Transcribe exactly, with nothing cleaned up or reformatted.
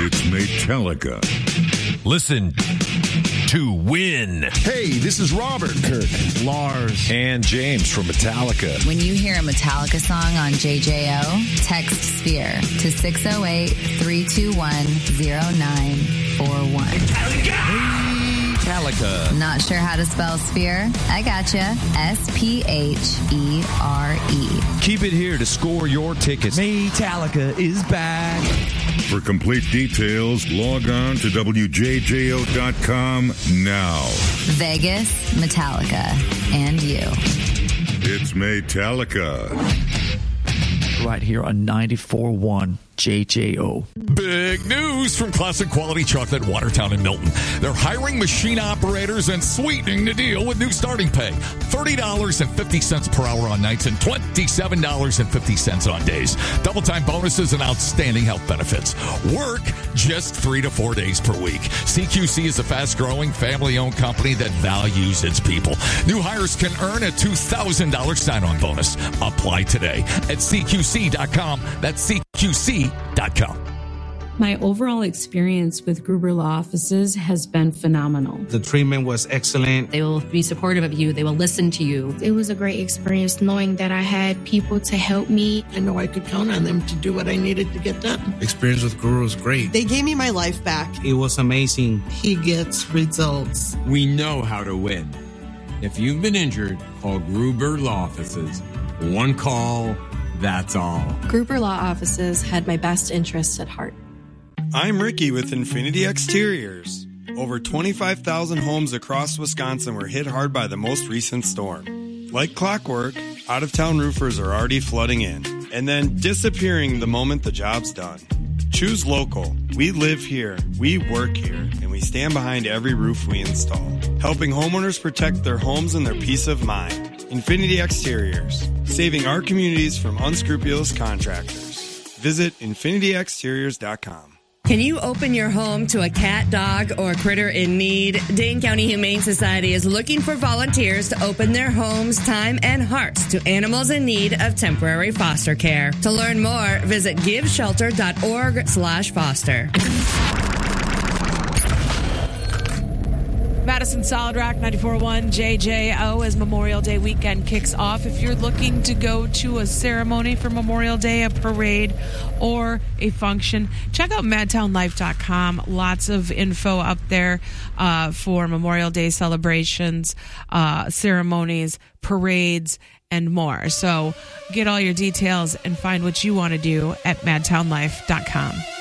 It's Metallica. Listen to win. Hey, this is Robert, Kirk, Lars, and James from Metallica. When you hear a Metallica song on J J O, text SPHERE to six oh eight, three two one, oh nine four one. Metallica! Metallica. Not sure how to spell sphere? I gotcha. S P H E R E. Keep it here to score your tickets. Metallica is back. For complete details, log on to W J J O dot com now. Vegas, Metallica, and you. It's Metallica. Right here on ninety-four point one J J O. Big news from Classic Quality Chocolate, Watertown and Milton. They're hiring machine operators and sweetening the deal with new starting pay. thirty dollars and fifty cents per hour on nights and twenty-seven dollars and fifty cents on days. Double time bonuses and outstanding health benefits. Work just three to four days per week. C Q C is a fast-growing, family-owned company that values its people. New hires can earn a two thousand dollars sign-on bonus. Apply today at C Q C dot com. That's C Q C dot com. My overall experience with Gruber Law Offices has been phenomenal. The treatment was excellent. They will be supportive of you. They will listen to you. It was a great experience knowing that I had people to help me. I know I could count on them to do what I needed to get done. Experience with Gruber was great. They gave me my life back. It was amazing. He gets results. We know how to win. If you've been injured, call Gruber Law Offices. One call, that's all. Gruber Law Offices had my best interests at heart. I'm Ricky with Infinity Exteriors. Over twenty-five thousand homes across Wisconsin were hit hard by the most recent storm. Like clockwork, out-of-town roofers are already flooding in and then disappearing the moment the job's done. Choose local. We live here, we work here, and we stand behind every roof we install, helping homeowners protect their homes and their peace of mind. Infinity Exteriors, saving our communities from unscrupulous contractors. Visit infinity exteriors dot com. Can you open your home to a cat, dog, or critter in need? Dane County Humane Society is looking for volunteers to open their homes, time, and hearts to animals in need of temporary foster care. To learn more, visit giveshelter.org slash foster. Madison Solid Rock ninety-four point one J J O as Memorial Day weekend kicks off. If you're looking to go to a ceremony for Memorial Day, a parade, or a function, check out madtown life dot com. Lots of info up there uh, for Memorial Day celebrations, uh, ceremonies, parades, and more. So get all your details and find what you want to do at madtown life dot com.